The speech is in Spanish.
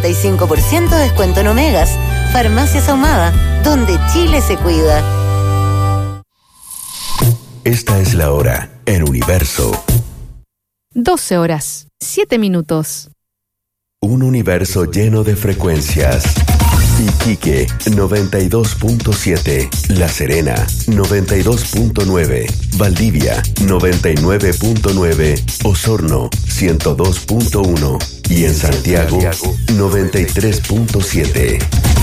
35% de descuento en Omegas. Farmacias Ahumada, donde Chile se cuida. Esta es la hora en Universo. 12 horas, 7 minutos. Un universo lleno de frecuencias. Iquique 92.7, La Serena 92.9, Valdivia 99.9, Osorno 102.1 y en Santiago 93.7.